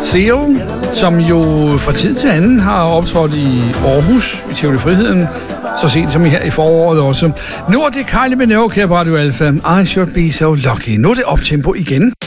Seal, som jo fra tid til anden har optrådt i Aarhus, i Tivoli Friheden, så sent som her i foråret også. Nu er det Kylie Minogue her på Radio Alpha. I should be so lucky. Nu er det optempo igen.